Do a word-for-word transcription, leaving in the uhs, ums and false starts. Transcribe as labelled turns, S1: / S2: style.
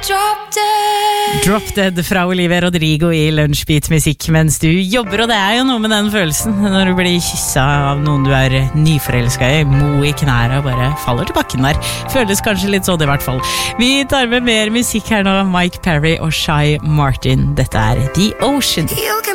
S1: Drop Dead.
S2: Drop Dead fra Olivia Rodrigo i Lunsjbeat musikk mens du jobber, og det er jo noe med den følelsen når du blir kysset av noen du er nyforelsket i, mo i knæra og bare faller til bakken der. Føles kanskje litt sånn i hvert fall. Vi tar med mer musikk her nå, Mike Perry og Shy Martin. Dette er The Ocean.
S1: You can